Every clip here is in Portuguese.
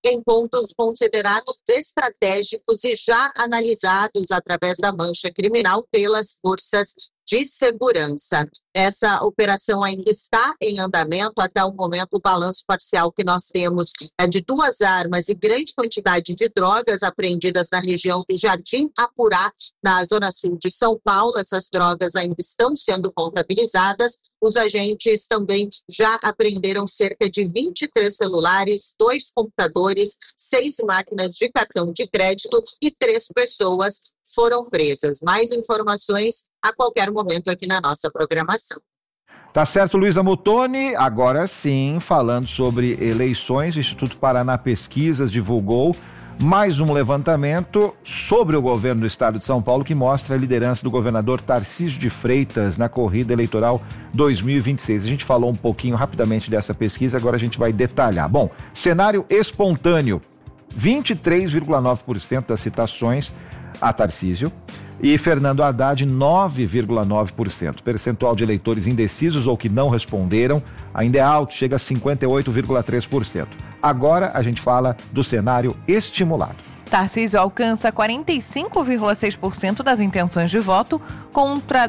em pontos considerados estratégicos e já analisados através da mancha criminal pelas forças de segurança. Essa operação ainda está em andamento. Até o momento, o balanço parcial que nós temos é de 2 armas e grande quantidade de drogas apreendidas na região do Jardim Apurá, na zona sul de São Paulo. Essas drogas ainda estão sendo contabilizadas. Os agentes também já apreenderam cerca de 23 celulares, 2 computadores, 6 máquinas de cartão de crédito e 3 pessoas foram presas. Mais informações a qualquer momento aqui na nossa programação. Tá certo, Luísa Muttoni. Agora sim, falando sobre eleições, o Instituto Paraná Pesquisas divulgou mais um levantamento sobre o governo do estado de São Paulo que mostra a liderança do governador Tarcísio de Freitas na corrida eleitoral 2026. A gente falou um pouquinho rapidamente dessa pesquisa, agora a gente vai detalhar. Bom, cenário espontâneo, 23,9% das citações a Tarcísio e Fernando Haddad 9,9%. Percentual de eleitores indecisos ou que não responderam ainda é alto, chega a 58,3%. Agora a gente fala do cenário estimulado. Tarcísio alcança 45,6% das intenções de voto contra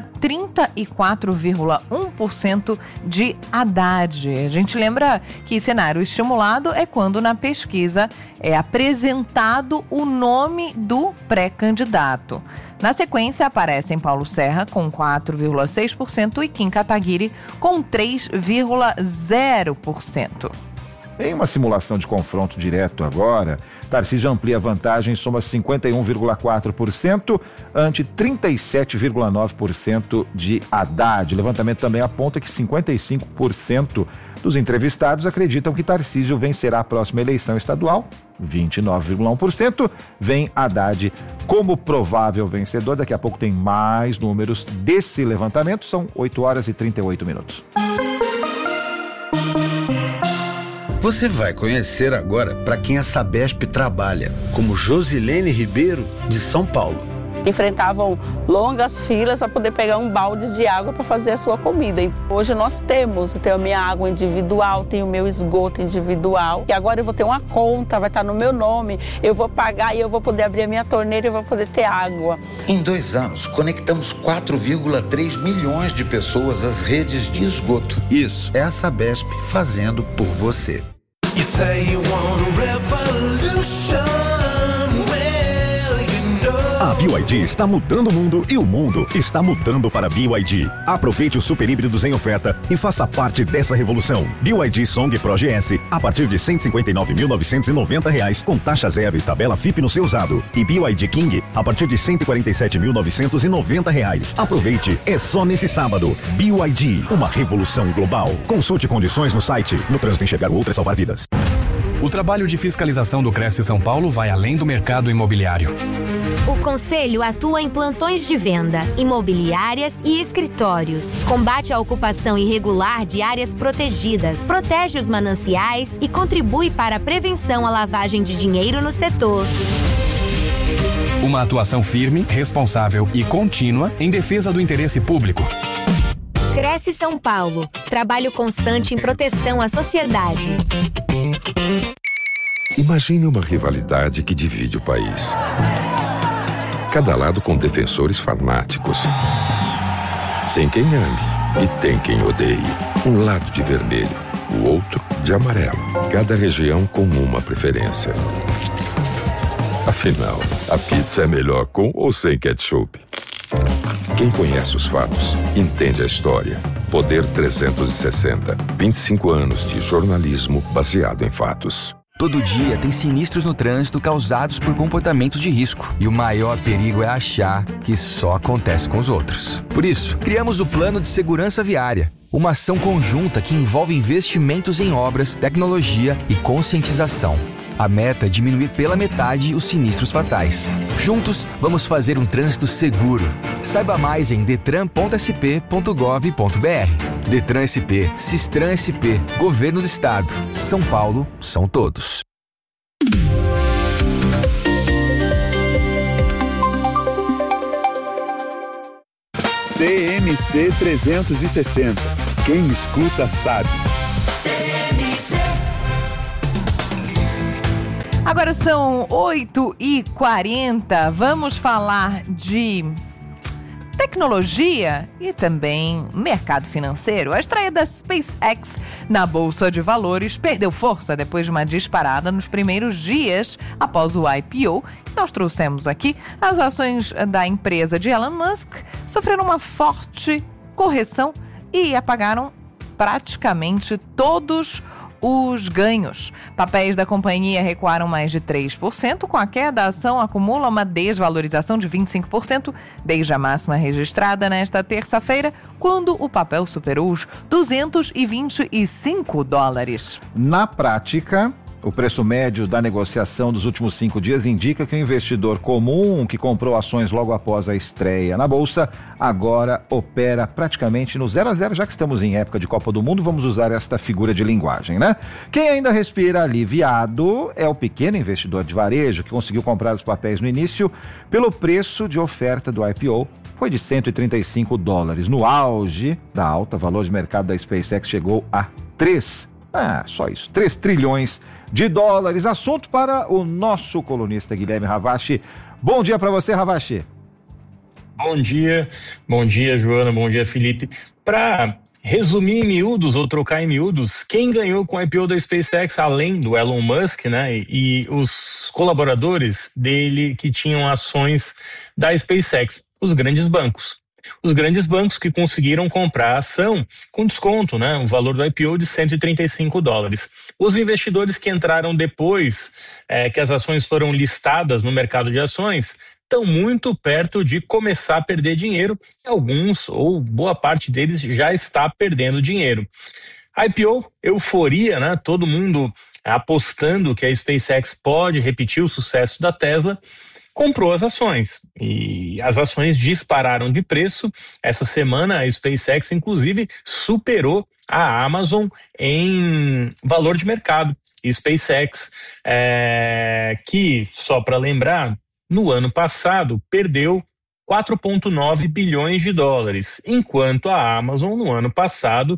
34,1% de Haddad. A gente lembra que cenário estimulado é quando na pesquisa é apresentado o nome do pré-candidato. Na sequência aparecem Paulo Serra com 4,6% e Kim Kataguiri com 3,0%. Em uma simulação de confronto direto agora, Tarcísio amplia a vantagem e soma 51,4% ante 37,9% de Haddad. O levantamento também aponta que 55% dos entrevistados acreditam que Tarcísio vencerá a próxima eleição estadual. 29,1% vem Haddad como provável vencedor. Daqui a pouco tem mais números desse levantamento. São 8h38. Você vai conhecer agora para quem a Sabesp trabalha, como Josilene Ribeiro, de São Paulo. Enfrentavam longas filas para poder pegar um balde de água para fazer a sua comida. Hoje nós tenho a minha água individual, tenho o meu esgoto individual. E agora eu vou ter uma conta, vai estar no meu nome, eu vou pagar e eu vou poder abrir a minha torneira e eu vou poder ter água. Em 2 anos, conectamos 4,3 milhões de pessoas às redes de esgoto. Isso é a Sabesp fazendo por você. You say you want a revolution. A BYD está mudando o mundo e o mundo está mudando para a BYD. Aproveite os super híbridos em oferta e faça parte dessa revolução. BYD Song Pro GS a partir de R$ 159.990 com taxa zero e tabela FIP no seu usado. E BYD King a partir de R$ 147.990. Aproveite, é só nesse sábado. BYD, uma revolução global. Consulte condições no site. No trânsito enxergar o outro é salvar vidas. O trabalho de fiscalização do Cresce São Paulo vai além do mercado imobiliário. O Conselho atua em plantões de venda, imobiliárias e escritórios. Combate a ocupação irregular de áreas protegidas, protege os mananciais e contribui para a prevenção à lavagem de dinheiro no setor. Uma atuação firme, responsável e contínua em defesa do interesse público. Cresce São Paulo. Trabalho constante em proteção à sociedade. Imagine uma rivalidade que divide o país. Cada lado com defensores fanáticos. Tem quem ame e tem quem odeie. Um lado de vermelho, o outro de amarelo. Cada região com uma preferência. Afinal, a pizza é melhor com ou sem ketchup? Quem conhece os fatos, entende a história. Poder 360. 25 anos de jornalismo baseado em fatos. Todo dia tem sinistros no trânsito causados por comportamentos de risco. E o maior perigo é achar que só acontece com os outros. Por isso, criamos o Plano de Segurança Viária. Uma ação conjunta que envolve investimentos em obras, tecnologia e conscientização. A meta é diminuir pela metade os sinistros fatais. Juntos, vamos fazer um trânsito seguro. Saiba mais em detran.sp.gov.br. Detran SP, Sistran SP, Governo do Estado. São Paulo, são todos. TMC 360. Quem escuta sabe. Agora são 8h40, vamos falar de tecnologia e também mercado financeiro. A estreia da SpaceX na Bolsa de Valores perdeu força depois de uma disparada nos primeiros dias após o IPO. Nós trouxemos aqui as ações da empresa de Elon Musk sofreram uma forte correção e apagaram praticamente todos os ganhos. Papéis da companhia recuaram mais de 3%, com a queda a ação acumula uma desvalorização de 25% desde a máxima registrada nesta terça-feira, quando o papel superou os $225. Na prática, o preço médio da negociação dos últimos 5 dias indica que o investidor comum que comprou ações logo após a estreia na Bolsa agora opera praticamente no 0 a 0, já que estamos em época de Copa do Mundo, vamos usar esta figura de linguagem, né? Quem ainda respira aliviado é o pequeno investidor de varejo que conseguiu comprar os papéis no início pelo preço de oferta do IPO. Foi de $135. No auge da alta, o valor de mercado da SpaceX chegou a 3 trilhões de dólares. Assunto para o nosso colunista Guilherme Ravache. Bom dia para você, Ravache. Bom dia, Joana, bom dia, Felipe. Para resumir em miúdos ou trocar em miúdos, quem ganhou com o IPO da SpaceX, além do Elon Musk, né, e os colaboradores dele que tinham ações da SpaceX? Os grandes bancos. Os grandes bancos que conseguiram comprar a ação com desconto, né? O valor do IPO de $135. Os investidores que entraram depois que as ações foram listadas no mercado de ações estão muito perto de começar a perder dinheiro. Alguns, ou boa parte deles, já está perdendo dinheiro. IPO, euforia, né? Todo mundo apostando que a SpaceX pode repetir o sucesso da Tesla. Comprou as ações e as ações dispararam de preço. Essa semana a SpaceX inclusive superou a Amazon em valor de mercado. SpaceX, que, só para lembrar, no ano passado perdeu $4,9 bilhões, enquanto a Amazon no ano passado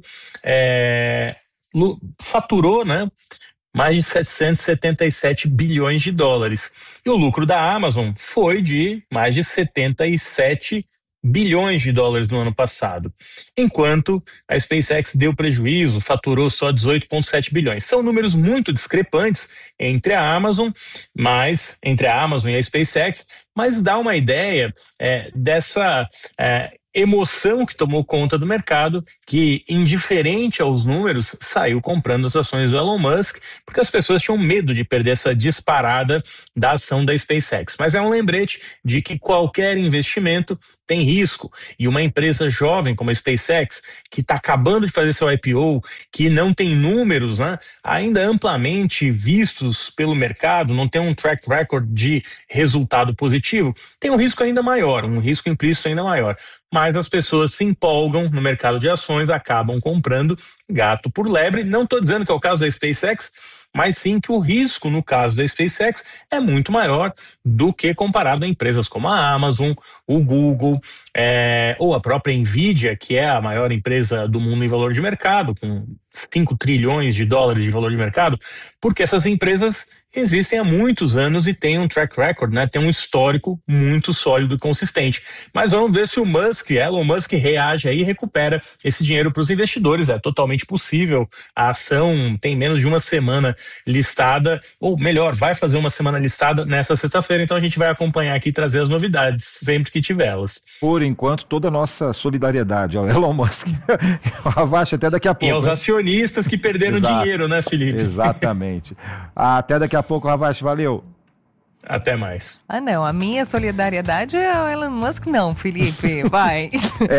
faturou, né, mais de $777 bilhões. E o lucro da Amazon foi de mais de $77 bilhões no ano passado. Enquanto a SpaceX deu prejuízo, faturou só 18,7 bilhões. São números muito discrepantes entre a Amazon e a SpaceX, mas dá uma ideia dessa emoção que tomou conta do mercado, que, indiferente aos números, saiu comprando as ações do Elon Musk, porque as pessoas tinham medo de perder essa disparada da ação da SpaceX. Mas é um lembrete de que qualquer investimento tem risco, e uma empresa jovem como a SpaceX, que está acabando de fazer seu IPO, que não tem números, né, ainda amplamente vistos pelo mercado, não tem um track record de resultado positivo, tem um risco ainda maior, um risco implícito ainda maior. Mas as pessoas se empolgam no mercado de ações, acabam comprando gato por lebre. Não estou dizendo que é o caso da SpaceX, mas sim que o risco no caso da SpaceX é muito maior do que comparado a empresas como a Amazon, o Google, ou a própria Nvidia, que é a maior empresa do mundo em valor de mercado, com $5 trilhões de valor de mercado, porque essas empresas existem há muitos anos e têm um track record, né? Tem um histórico muito sólido e consistente. Mas vamos ver se o Elon Musk reage aí e recupera esse dinheiro para os investidores. É totalmente possível. A ação tem menos de uma semana listada, ou melhor, vai fazer uma semana listada nessa sexta-feira, então a gente vai acompanhar aqui e trazer as novidades sempre que tiver elas. Por enquanto, toda a nossa solidariedade ao Elon Musk. Ravache, até daqui a pouco. E aos acionistas que perderam dinheiro, né, Felipe? Exatamente. Até daqui a pouco, Ravache, valeu. Até mais. Não, a minha solidariedade é ao Elon Musk, não, Felipe, vai.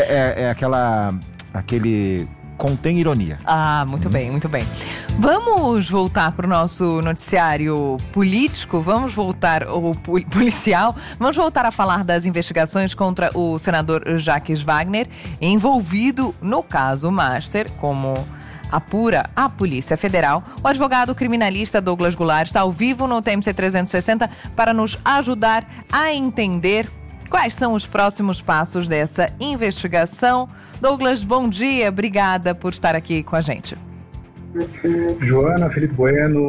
Aquele contém ironia. Muito bem, muito bem. Vamos voltar para o nosso noticiário político, vamos voltar, ou policial, vamos voltar a falar das investigações contra o senador Jacques Wagner, envolvido no caso Master, como apura a Polícia Federal. O advogado criminalista Douglas Goulart está ao vivo no TMC 360 para nos ajudar a entender quais são os próximos passos dessa investigação. Douglas, bom dia, obrigada por estar aqui com a gente. Joana, Felipe Bueno,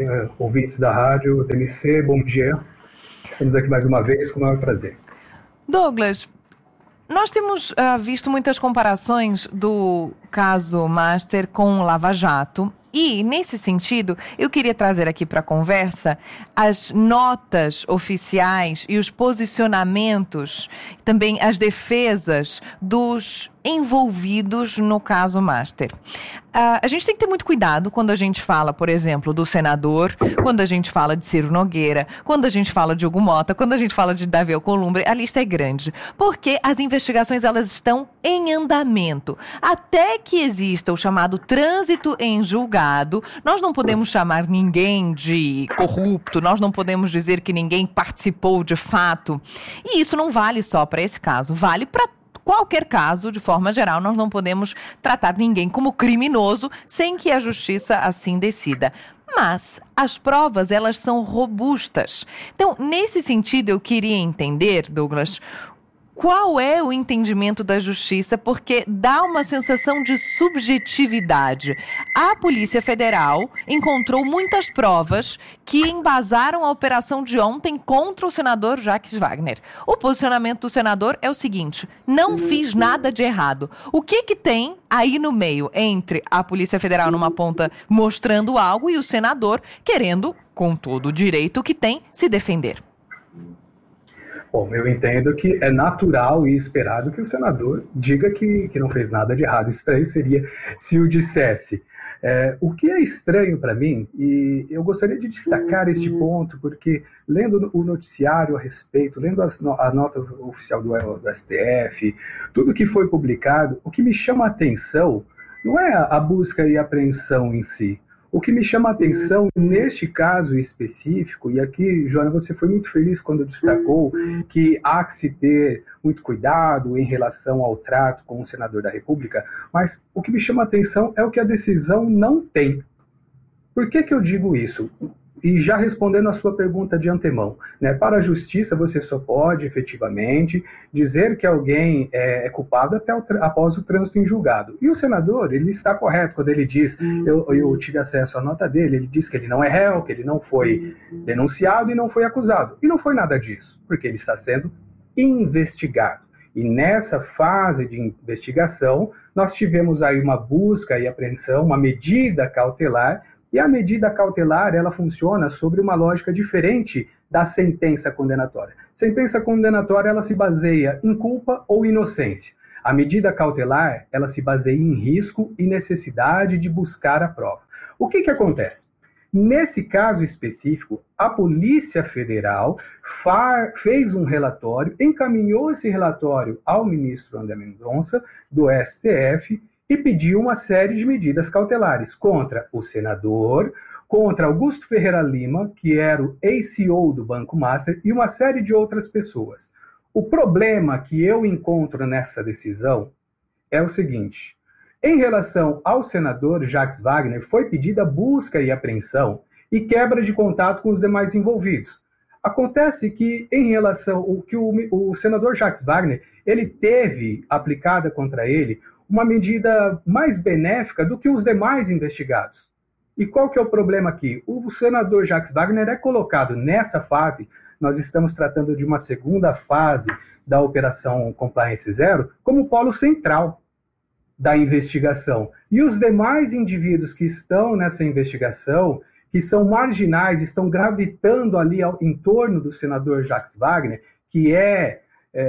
ouvintes da rádio TMC, bom dia. Estamos aqui mais uma vez, com o maior prazer. Douglas, nós temos visto muitas comparações do caso Master com o Lava Jato. E, nesse sentido, eu queria trazer aqui para a conversa as notas oficiais e os posicionamentos, também as defesas dos envolvidos no caso Master. A gente tem que ter muito cuidado quando a gente fala, por exemplo, do senador, quando a gente fala de Ciro Nogueira, quando a gente fala de Hugo Mota, quando a gente fala de Davi Alcolumbre, a lista é grande, porque as investigações elas estão em andamento. Até que exista o chamado trânsito em julgado, nós não podemos chamar ninguém de corrupto, nós não podemos dizer que ninguém participou de fato. E isso não vale só para esse caso, vale para qualquer caso, de forma geral. Nós não podemos tratar ninguém como criminoso sem que a justiça assim decida. Mas as provas, elas são robustas. Então, nesse sentido, eu queria entender, Douglas, qual é o entendimento da justiça, porque dá uma sensação de subjetividade. A Polícia Federal encontrou muitas provas que embasaram a operação de ontem contra o senador Jacques Wagner. O posicionamento do senador é o seguinte: não fiz nada de errado. O que tem aí no meio entre a Polícia Federal numa ponta mostrando algo e o senador querendo, com todo o direito que tem, se defender? Bom, eu entendo que é natural e esperado que o senador diga que não fez nada de errado. Estranho seria se o dissesse. O que é estranho para mim, e eu gostaria de destacar este ponto, porque lendo o noticiário a respeito, lendo a nota oficial do STF, tudo que foi publicado, o que me chama a atenção não é a busca e apreensão em si. O que me chama a atenção neste caso específico, e aqui, Joana, você foi muito feliz quando destacou que há que se ter muito cuidado em relação ao trato com o senador da República, mas o que me chama a atenção é o que a decisão não tem. Por que eu digo isso? E já respondendo a sua pergunta de antemão, né, para a justiça você só pode efetivamente dizer que alguém é culpado até após o trânsito em julgado. E o senador, ele está correto quando ele diz, eu tive acesso à nota dele, ele diz que ele não é réu, que ele não foi denunciado e não foi acusado. E não foi nada disso, porque ele está sendo investigado. E nessa fase de investigação, nós tivemos aí uma busca e apreensão, uma medida cautelar. E a medida cautelar, ela funciona sobre uma lógica diferente da sentença condenatória. Sentença condenatória, ela se baseia em culpa ou inocência. A medida cautelar, ela se baseia em risco e necessidade de buscar a prova. O que acontece? Nesse caso específico, a Polícia Federal fez um relatório, encaminhou esse relatório ao ministro André Mendonça, do STF, e pediu uma série de medidas cautelares contra o senador, contra Augusto Ferreira Lima, que era o ex-CEO do Banco Master, e uma série de outras pessoas. O problema que eu encontro nessa decisão é o seguinte: em relação ao senador Jacques Wagner, foi pedida busca e apreensão e quebra de contato com os demais envolvidos. Acontece que, em relação ao que o senador Jacques Wagner, ele teve aplicada contra ele uma medida mais benéfica do que os demais investigados. E qual que é o problema aqui? O senador Jacques Wagner é colocado nessa fase, nós estamos tratando de uma segunda fase da Operação Compliance Zero, como polo central da investigação. E os demais indivíduos que estão nessa investigação, que são marginais, estão gravitando ali em torno do senador Jacques Wagner, que é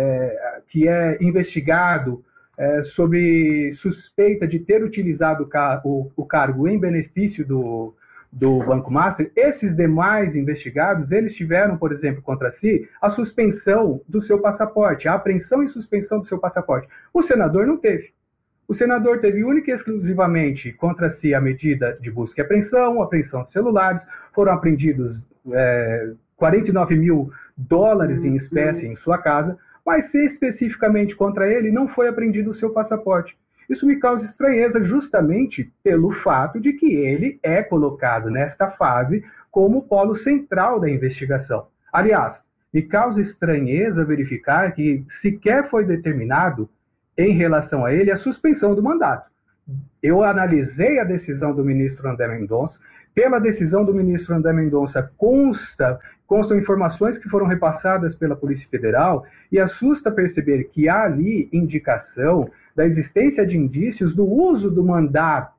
investigado sobre suspeita de ter utilizado o cargo em benefício do Banco Master. Esses demais investigados, eles tiveram, por exemplo, contra si, a suspensão do seu passaporte, a apreensão e suspensão do seu passaporte. O senador não teve. O senador teve única e exclusivamente contra si a medida de busca e apreensão de celulares, foram apreendidos $49 mil em espécie em sua casa, mas especificamente contra ele não foi apreendido o seu passaporte. Isso me causa estranheza justamente pelo fato de que ele é colocado nesta fase como polo central da investigação. Aliás, me causa estranheza verificar que sequer foi determinado em relação a ele a suspensão do mandato. Eu analisei a decisão do ministro André Mendonça, Pela decisão do ministro André Mendonça, constam informações que foram repassadas pela Polícia Federal e assusta perceber que há ali indicação da existência de indícios do uso do mandato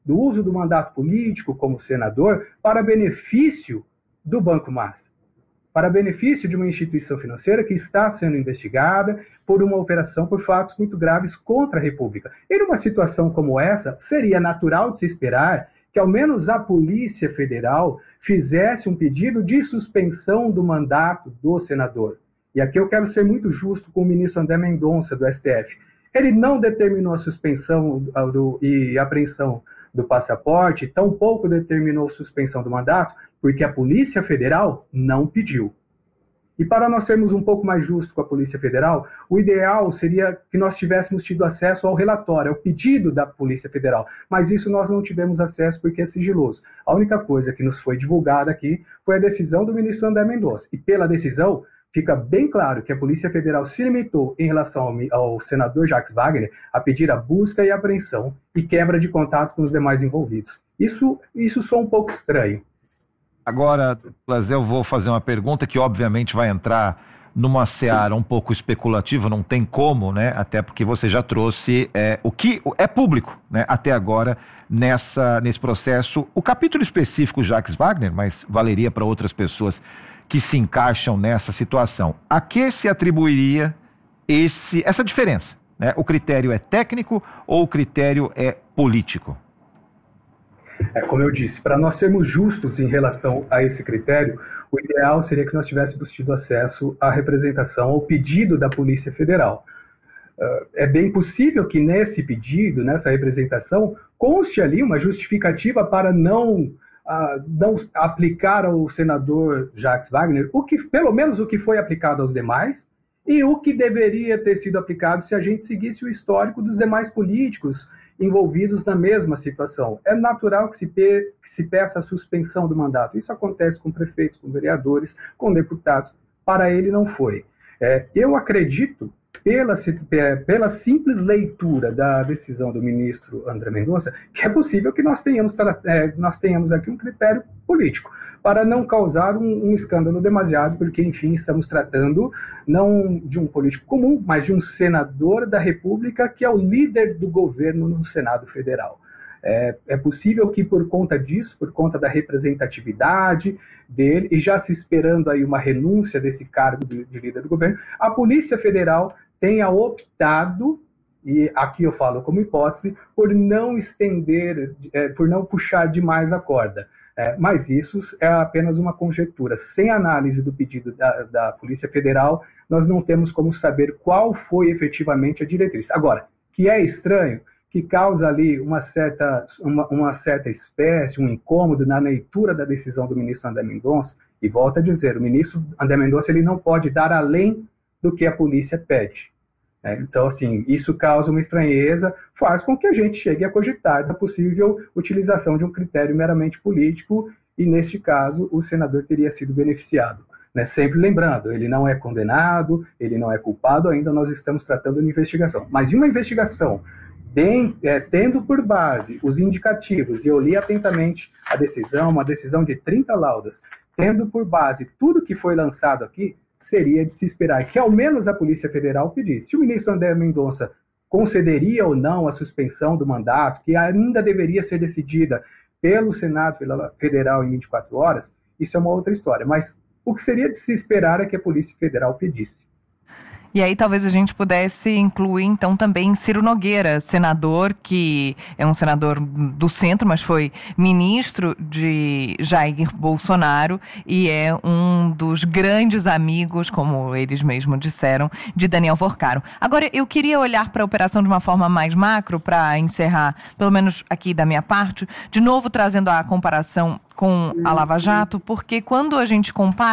político como senador para benefício do Banco Master, para benefício de uma instituição financeira que está sendo investigada por uma operação por fatos muito graves contra a República. E numa situação como essa, seria natural de se esperar que ao menos a Polícia Federal fizesse um pedido de suspensão do mandato do senador. E aqui eu quero ser muito justo com o ministro André Mendonça, do STF. Ele não determinou a suspensão e apreensão do passaporte, tampouco determinou a suspensão do mandato, porque a Polícia Federal não pediu. E para nós sermos um pouco mais justos com a Polícia Federal, o ideal seria que nós tivéssemos tido acesso ao relatório, ao pedido da Polícia Federal. Mas isso nós não tivemos acesso porque é sigiloso. A única coisa que nos foi divulgada aqui foi a decisão do ministro André Mendonça. E pela decisão, fica bem claro que a Polícia Federal se limitou em relação ao senador Jacques Wagner a pedir a busca e apreensão e quebra de contato com os demais envolvidos. Isso soa um pouco estranho. Agora, eu vou fazer uma pergunta que obviamente vai entrar numa seara um pouco especulativa, não tem como, né? Até porque você já trouxe o que é público, né? Até agora nesse processo. O capítulo específico Jacques Wagner, mas valeria para outras pessoas que se encaixam nessa situação. A que se atribuiria essa diferença, né? O critério é técnico ou o critério é político? Como eu disse, para nós sermos justos em relação a esse critério, o ideal seria que nós tivéssemos tido acesso à representação, ao pedido da Polícia Federal. É bem possível que nesse pedido, nessa representação, conste ali uma justificativa para não aplicar ao senador Jacques Wagner, pelo menos o que foi aplicado aos demais, e o que deveria ter sido aplicado se a gente seguisse o histórico dos demais políticos envolvidos na mesma situação. É natural que se peça a suspensão do mandato. Isso acontece com prefeitos, com vereadores, com deputados. Para ele não foi. Eu acredito, pela simples leitura da decisão do ministro André Mendonça, que é possível que nós tenhamos aqui um critério político, para não causar um escândalo demasiado, porque, enfim, estamos tratando não de um político comum, mas de um senador da República que é o líder do governo no Senado Federal. É possível que por conta disso, por conta da representatividade dele, e já se esperando aí uma renúncia desse cargo de líder do governo, a Polícia Federal tenha optado, e aqui eu falo como hipótese, por não estender, por não puxar demais a corda. Mas isso é apenas uma conjectura. Sem análise do pedido da Polícia Federal, nós não temos como saber qual foi efetivamente a diretriz. Agora, que é estranho, que causa ali uma certa espécie, um incômodo na leitura da decisão do ministro André Mendonça, e volto a dizer, o ministro André Mendonça ele não pode dar além do que a polícia pede. Então, assim, isso causa uma estranheza, faz com que a gente chegue a cogitar da possível utilização de um critério meramente político, e neste caso o senador teria sido beneficiado. Sempre lembrando, ele não é condenado, ele não é culpado, ainda nós estamos tratando de investigação. Mas em uma investigação, tendo por base os indicativos, e eu li atentamente a decisão, uma decisão de 30 laudas, tendo por base tudo que foi lançado aqui, seria de se esperar que ao menos a Polícia Federal pedisse. Se o ministro André Mendonça concederia ou não a suspensão do mandato, que ainda deveria ser decidida pelo Senado Federal em 24 horas, isso é uma outra história. Mas o que seria de se esperar é que a Polícia Federal pedisse. E aí talvez a gente pudesse incluir então também Ciro Nogueira, senador que é um senador do centro, mas foi ministro de Jair Bolsonaro e é um dos grandes amigos, como eles mesmos disseram, de Daniel Forcaro. Agora eu queria olhar para a operação de uma forma mais macro para encerrar, pelo menos aqui da minha parte, de novo trazendo a comparação com a Lava Jato, porque quando a gente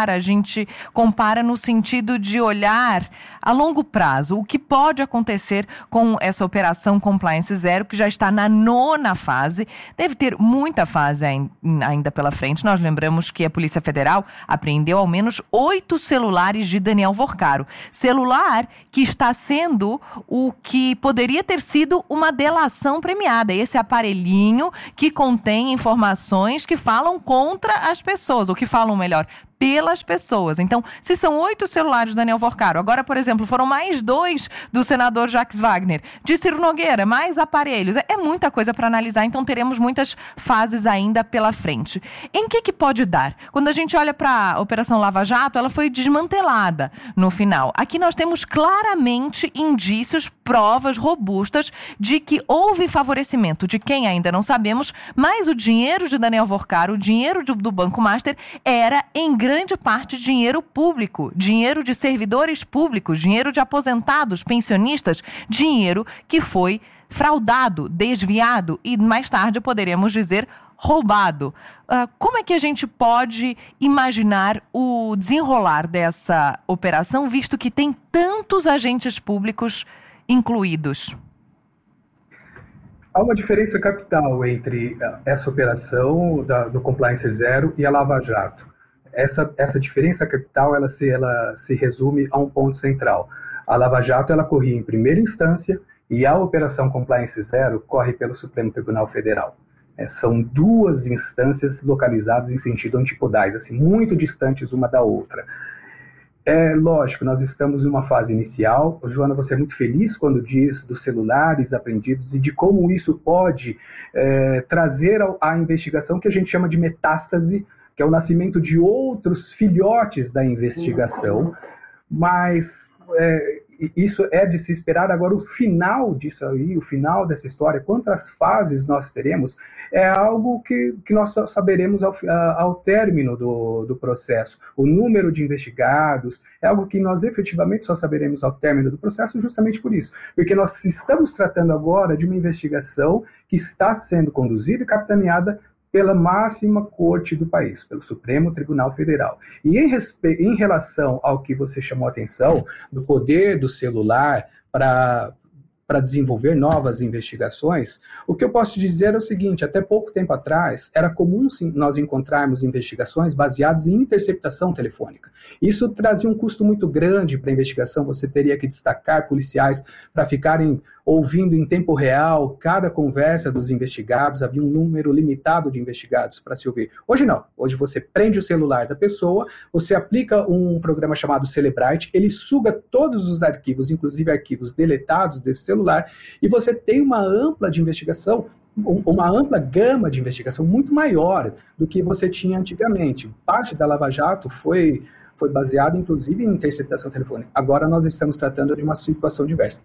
compara no sentido de olhar a longo prazo o que pode acontecer com essa operação Compliance Zero, que já está na 9ª fase, deve ter muita fase ainda pela frente. Nós lembramos que a Polícia Federal apreendeu ao menos 8 celulares de Daniel Forcaro, celular que está sendo o que poderia ter sido uma delação premiada, esse aparelhinho que contém informações que falam falam contra as pessoas, ou que falam melhor, pelas pessoas. Então, se são 8 celulares do Daniel Vorcaro, agora, por exemplo, foram mais 2 do senador Jacques Wagner, de Ciro Nogueira, mais aparelhos. É muita coisa para analisar, então teremos muitas fases ainda pela frente. Em que pode dar? Quando a gente olha para a Operação Lava Jato, ela foi desmantelada no final. Aqui nós temos claramente indícios, provas robustas de que houve favorecimento de quem ainda não sabemos, mas o dinheiro de Daniel Vorcaro, o dinheiro do Banco Master, era em grande parte dinheiro público, dinheiro de servidores públicos, dinheiro de aposentados, pensionistas, dinheiro que foi fraudado, desviado e mais tarde poderemos dizer roubado. Como é que a gente pode imaginar o desenrolar dessa operação, visto que tem tantos agentes públicos incluídos? Há uma diferença capital entre essa operação do Compliance Zero e a Lava Jato. Essa diferença capital ela se resume a um ponto central. A Lava Jato ela corria em primeira instância e a Operação Compliance Zero corre pelo Supremo Tribunal Federal. São 2 instâncias localizadas em sentido antipodais, assim, muito distantes uma da outra. É lógico, nós estamos em uma fase inicial. Joana, você é muito feliz quando diz dos celulares apreendidos e de como isso pode trazer à investigação que a gente chama de metástase, que é o nascimento de outros filhotes da investigação, mas isso é de se esperar. Agora, o final disso aí, o final dessa história, quantas fases nós teremos, é algo que nós só saberemos ao término do processo. O número de investigados é algo que nós efetivamente só saberemos ao término do processo, justamente por isso, porque nós estamos tratando agora de uma investigação que está sendo conduzida e capitaneada pela máxima corte do país, pelo Supremo Tribunal Federal. E em relação ao que você chamou a atenção, do poder do celular para desenvolver novas investigações, o que eu posso te dizer é o seguinte: até pouco tempo atrás, era comum nós encontrarmos investigações baseadas em interceptação telefônica. Isso trazia um custo muito grande para a investigação, você teria que destacar policiais para ficarem ouvindo em tempo real cada conversa dos investigados, havia um número limitado de investigados para se ouvir. Hoje não, hoje você prende o celular da pessoa, você aplica um programa chamado Cellebrite, ele suga todos os arquivos, inclusive arquivos deletados desse celular, e você tem uma ampla de investigação, uma ampla gama de investigação muito maior do que você tinha antigamente. Parte da Lava Jato foi baseada, inclusive, em interceptação telefônica. Agora nós estamos tratando de uma situação diversa.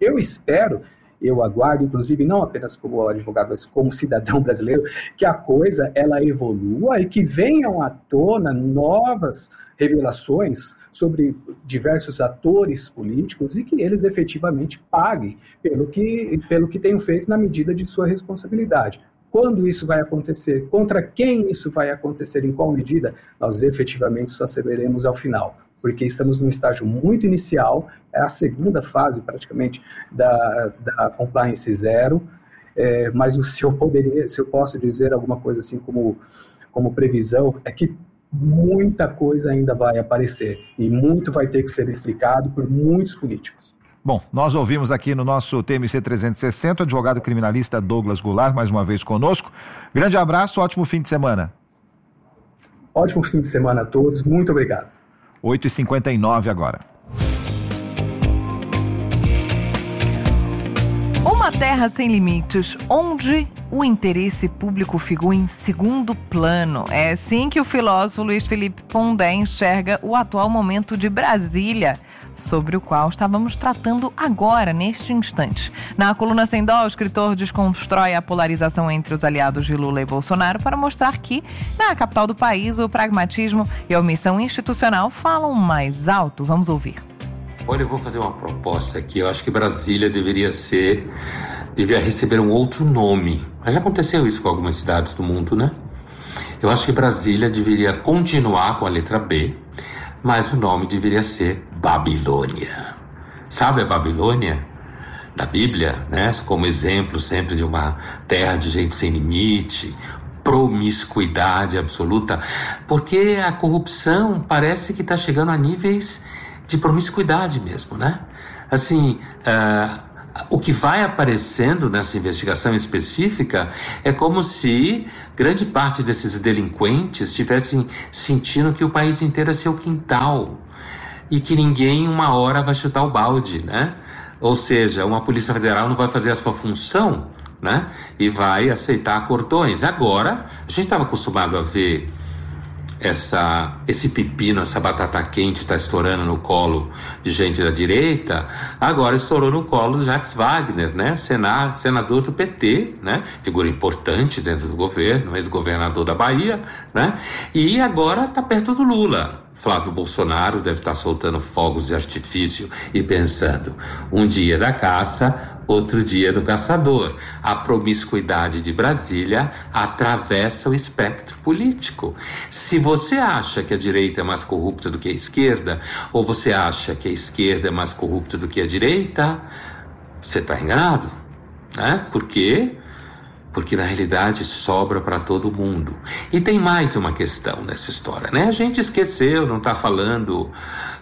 Eu aguardo, inclusive, não apenas como advogado, mas como cidadão brasileiro, que a coisa ela evolua e que venham à tona novas revelações sobre diversos atores políticos e que eles efetivamente paguem pelo que tenham feito na medida de sua responsabilidade. Quando isso vai acontecer, contra quem isso vai acontecer, em qual medida, nós efetivamente só saberemos ao final, porque estamos num estágio muito inicial, é a segunda fase praticamente da Compliance Zero, mas se eu posso dizer alguma coisa assim como previsão, é que muita coisa ainda vai aparecer e muito vai ter que ser explicado por muitos políticos. Bom, nós ouvimos aqui no nosso TMC 360 o advogado criminalista Douglas Goulart, mais uma vez conosco. Grande abraço, ótimo fim de semana. Ótimo fim de semana a todos, muito obrigado. 8h59 agora. Uma terra sem limites, onde o interesse público ficou em segundo plano. É assim que o filósofo Luiz Felipe Pondé enxerga o atual momento de Brasília, sobre o qual estávamos tratando agora, neste instante. Na coluna Sem Dó, o escritor desconstrói a polarização entre os aliados de Lula e Bolsonaro para mostrar que, na capital do país, o pragmatismo e a omissão institucional falam mais alto. Vamos ouvir. Olha, eu vou fazer uma proposta aqui. Eu acho que Brasília deveria receber um outro nome. Mas já aconteceu isso com algumas cidades do mundo, né? Eu acho que Brasília deveria continuar com a letra B, mas o nome deveria ser Babilônia. Sabe a Babilônia? Da Bíblia, né? Como exemplo sempre de uma terra de gente sem limite, promiscuidade absoluta, porque a corrupção parece que está chegando a níveis de promiscuidade mesmo, né? Assim, o que vai aparecendo nessa investigação específica é como se grande parte desses delinquentes estivessem sentindo que o país inteiro é seu quintal e que ninguém uma hora vai chutar o balde, né? Ou seja, uma Polícia Federal não vai fazer a sua função, né? E vai aceitar cordões. Agora, a gente estava acostumado a ver esse pepino, essa batata quente está estourando no colo de gente da direita, agora estourou no colo do Jacques Wagner, né? Senador do PT, né? Figura importante dentro do governo, ex-governador da Bahia, né? E agora está perto do Lula. Flávio Bolsonaro deve estar soltando fogos de artifício e pensando, um dia da caça, outro dia do caçador. A promiscuidade de Brasília atravessa o espectro político. Se você acha que a direita é mais corrupta do que a esquerda, ou você acha que a esquerda é mais corrupta do que a direita, você está enganado, né? Por quê? Porque na realidade sobra para todo mundo. E tem mais uma questão nessa história, né? A gente esqueceu, não está falando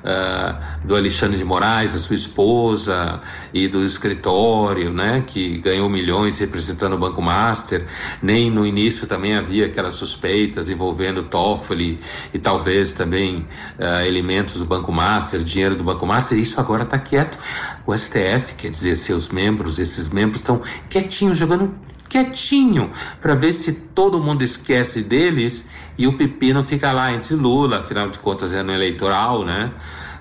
do Alexandre de Moraes, da sua esposa e do escritório, né? Que ganhou milhões representando o Banco Master. Nem no início também havia aquelas suspeitas envolvendo Toffoli e talvez também elementos do Banco Master, dinheiro do Banco Master. Isso agora está quieto. O STF, quer dizer, esses membros estão quietinhos, jogando quietinho, para ver se todo mundo esquece deles e o pepino fica lá entre Lula, afinal de contas é ano eleitoral, né?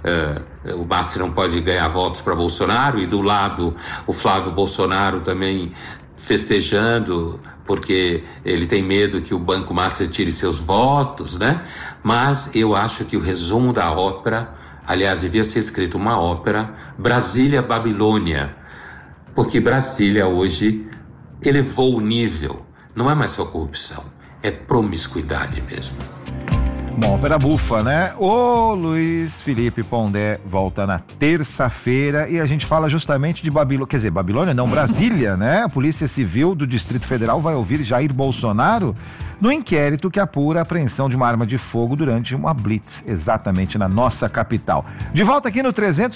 O Master não pode ganhar votos para Bolsonaro, e do lado o Flávio Bolsonaro também festejando, porque ele tem medo que o Banco Master tire seus votos, né? Mas eu acho que o resumo da ópera, aliás, devia ser escrito uma ópera, Brasília Babilônia, porque Brasília hoje elevou o nível, não é mais só corrupção, é promiscuidade mesmo. Bom, ópera bufa, né? O Luiz Felipe Pondé volta na terça-feira e a gente fala justamente de Babilônia não, Brasília, né? A Polícia Civil do Distrito Federal vai ouvir Jair Bolsonaro no inquérito que apura a apreensão de uma arma de fogo durante uma blitz, exatamente na nossa capital. De volta aqui no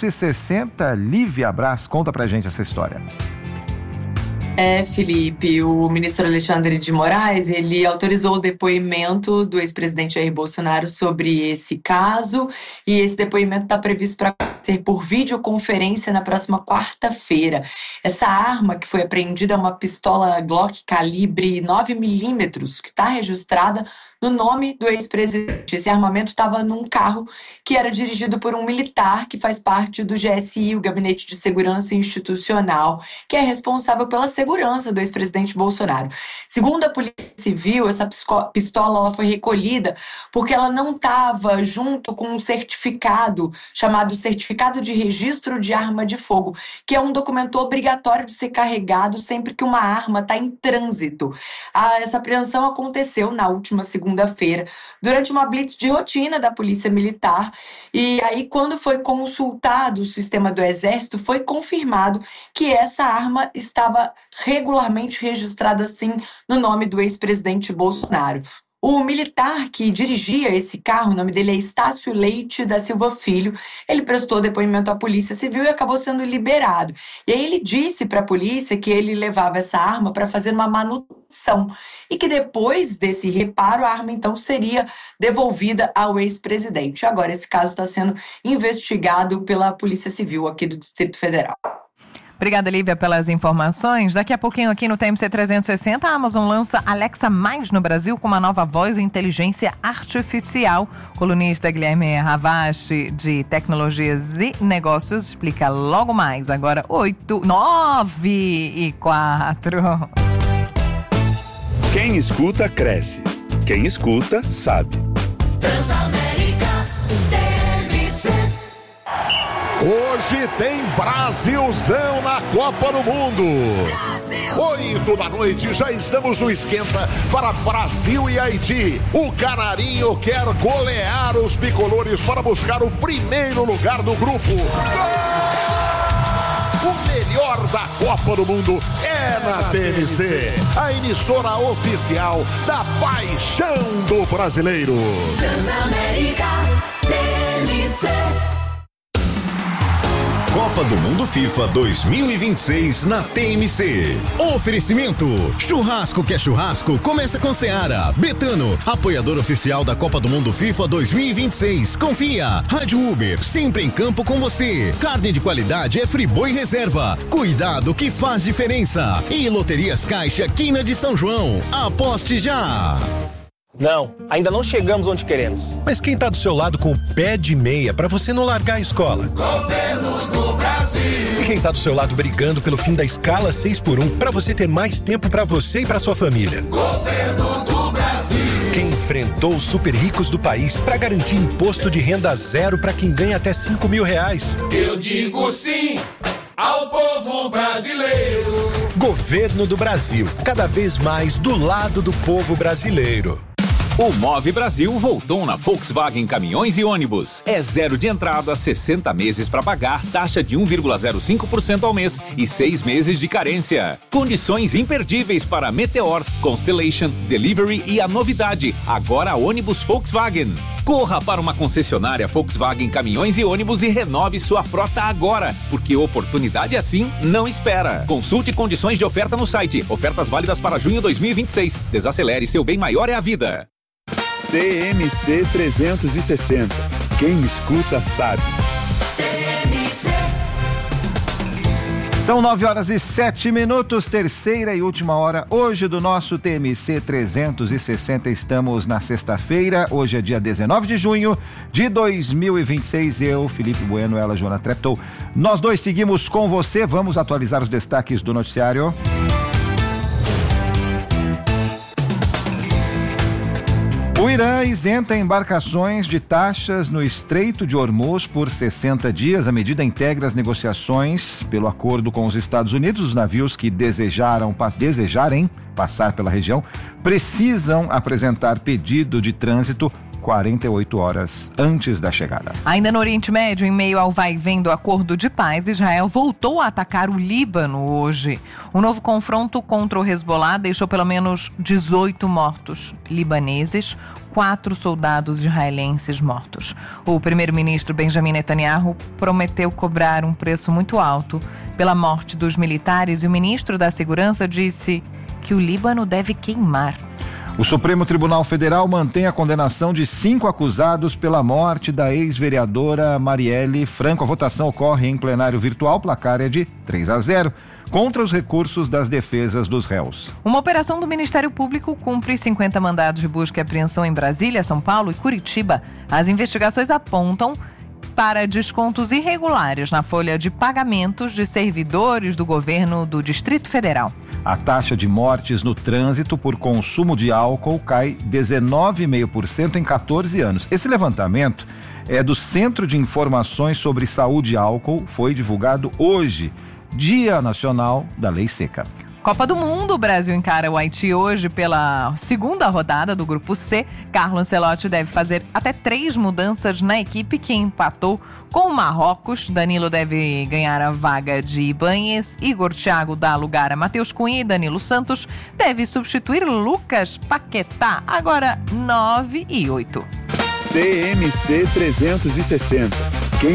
360, Lívia Braz, conta pra gente essa história. Felipe, o ministro Alexandre de Moraes, ele autorizou o depoimento do ex-presidente Jair Bolsonaro sobre esse caso, e esse depoimento está previsto para acontecer por videoconferência na próxima quarta-feira. Essa arma que foi apreendida é uma pistola Glock calibre 9mm, que está registrada no nome do ex-presidente. Esse armamento estava num carro que era dirigido por um militar que faz parte do GSI, o Gabinete de Segurança Institucional, que é responsável pela segurança do ex-presidente Bolsonaro. Segundo a Polícia Civil, essa pistola ela foi recolhida porque ela não estava junto com um certificado chamado Certificado de Registro de Arma de Fogo, que é um documento obrigatório de ser carregado sempre que uma arma está em trânsito. Essa apreensão aconteceu na última segunda-feira, durante uma blitz de rotina da Polícia Militar, e aí quando foi consultado o sistema do Exército, foi confirmado que essa arma estava regularmente registrada, sim, no nome do ex-presidente Bolsonaro. O militar que dirigia esse carro, o nome dele é Estácio Leite da Silva Filho, ele prestou depoimento à Polícia Civil e acabou sendo liberado. E aí ele disse para a polícia que ele levava essa arma para fazer uma manutenção e que depois desse reparo a arma então seria devolvida ao ex-presidente. Agora esse caso está sendo investigado pela Polícia Civil aqui do Distrito Federal. Obrigada, Lívia, pelas informações. Daqui a pouquinho aqui no TMC 360, a Amazon lança Alexa Mais no Brasil com uma nova voz e inteligência artificial. O colunista Guilherme Ravache, de Tecnologias e Negócios, explica logo mais. Agora 9:04. Quem escuta, cresce. Quem escuta, sabe. Hoje tem Brasilzão na Copa do Mundo. 8 da noite, já estamos no esquenta para Brasil e Haiti. O Canarinho quer golear os bicolores para buscar o primeiro lugar do grupo. O melhor da Copa do Mundo é na TMC, a emissora oficial da paixão do brasileiro. Transamérica TMC. Copa Copa do Mundo FIFA 2026 na TMC. Oferecimento: churrasco que é churrasco, começa com Seara. Betano, apoiador oficial da Copa do Mundo FIFA 2026. Confia. Rádio Uber, sempre em campo com você. Carne de qualidade é Friboi Reserva. Cuidado que faz diferença. E Loterias Caixa, Quina de São João. Aposte já. Não, ainda não chegamos onde queremos. Mas quem tá do seu lado com o pé de meia pra você não largar a escola? Governo do Brasil. E quem tá do seu lado brigando pelo fim da escala 6x1 pra você ter mais tempo pra você e pra sua família? Governo do Brasil. Quem enfrentou os super ricos do país pra garantir imposto de renda zero pra quem ganha até R$5.000? Eu digo sim ao povo brasileiro. Governo do Brasil, cada vez mais do lado do povo brasileiro. O Move Brasil voltou na Volkswagen Caminhões e Ônibus. É zero de entrada, 60 meses para pagar, taxa de 1,05% ao mês e 6 meses de carência. Condições imperdíveis para Meteor, Constellation, Delivery e a novidade, agora ônibus Volkswagen. Corra para uma concessionária Volkswagen Caminhões e Ônibus e renove sua frota agora, porque oportunidade assim não espera. Consulte condições de oferta no site. Ofertas válidas para junho 2026. Desacelere, seu bem maior é a vida. TMC 360. Quem escuta sabe. São 9h07, terceira e última hora hoje do nosso TMC 360. Estamos na sexta-feira, hoje é dia 19 de junho de 2026. Eu, Felipe Bueno, ela, Joana Treptow. Nós dois seguimos com você. Vamos atualizar os destaques do noticiário. O Irã isenta embarcações de taxas no Estreito de Hormuz por 60 dias. A medida integra as negociações pelo acordo com os Estados Unidos. Os navios que desejarem passar pela região precisam apresentar pedido de trânsito 48 horas antes da chegada. Ainda no Oriente Médio, em meio ao vai e vem do acordo de paz, Israel voltou a atacar o Líbano hoje. O novo confronto contra o Hezbollah deixou pelo menos 18 mortos libaneses, 4 soldados israelenses mortos. O primeiro-ministro Benjamin Netanyahu prometeu cobrar um preço muito alto pela morte dos militares e o ministro da Segurança disse que o Líbano deve queimar. O Supremo Tribunal Federal mantém a condenação de 5 acusados pela morte da ex-vereadora Marielle Franco. A votação ocorre em plenário virtual, placar é de 3-0, contra os recursos das defesas dos réus. Uma operação do Ministério Público cumpre 50 mandados de busca e apreensão em Brasília, São Paulo e Curitiba. As investigações apontam para descontos irregulares na folha de pagamentos de servidores do governo do Distrito Federal. A taxa de mortes no trânsito por consumo de álcool cai 19,5% em 14 anos. Esse levantamento é do Centro de Informações sobre Saúde e Álcool, foi divulgado hoje, Dia Nacional da Lei Seca. Copa do Mundo, o Brasil encara o Haiti hoje pela segunda rodada do Grupo C. Carlo Ancelotti deve fazer até 3 mudanças na equipe que empatou com o Marrocos. Danilo deve ganhar a vaga de Ibanez. Igor Thiago dá lugar a Matheus Cunha e Danilo Santos deve substituir Lucas Paquetá. Agora 9:08. TMC 360.